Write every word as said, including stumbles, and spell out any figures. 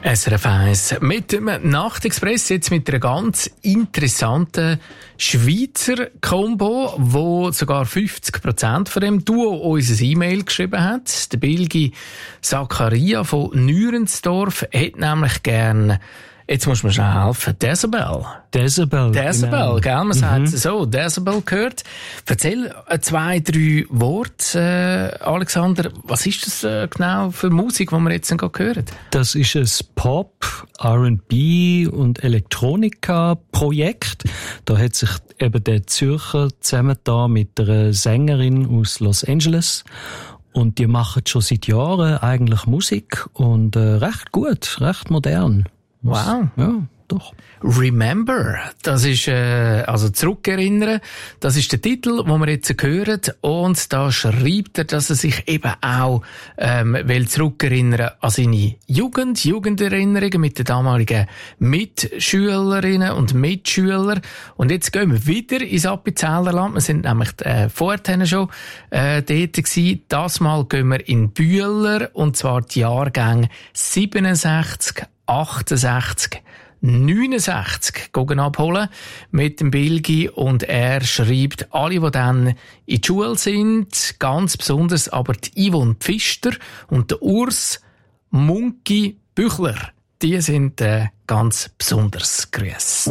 S R F eins mit dem Nachtexpress, jetzt mit einer ganz interessanten Schweizer Combo, wo sogar fünfzig Prozent von dem Duo unser E-Mail geschrieben hat. Der Bilgi Zakaria von Nürensdorf hat nämlich gern, jetzt muss man schnell helfen, Decibel. Decibel. Decibel, genau. gell? Man Mhm. sagt so, Decibel gehört. Erzähl äh, zwei, drei Worte, äh, Alexander. Was ist das äh, genau für Musik, die wir jetzt gerade hören? Das ist ein Pop, R and B und Elektronika-Projekt. Da hat sich eben der Zürcher zusammengetan mit einer Sängerin aus Los Angeles. Und die machen schon seit Jahren eigentlich Musik und äh, recht gut, recht modern. Wow. Ja, doch. Remember, das ist, äh, also zurückerinnern, das ist der Titel, den wir jetzt hören, und da schreibt er, dass er sich eben auch, ähm, will zurückerinnern an seine Jugend, Jugenderinnerungen mit den damaligen Mitschülerinnen und Mitschülern. Und jetzt gehen wir wieder ins Appenzellerland. Wir sind nämlich, äh, vorhin schon, äh, dort gewesen. Das Mal gehen wir in Bühler, und zwar die Jahrgänge siebenundsechzig, achtundsechzig, neunundsechzig gehen abholen mit dem Bilgi, und er schreibt, alle, die dann in die Schule sind, ganz besonders aber die Yvonne Pfister und der Urs Munki Büchler, die sind äh, ganz besonders grüß.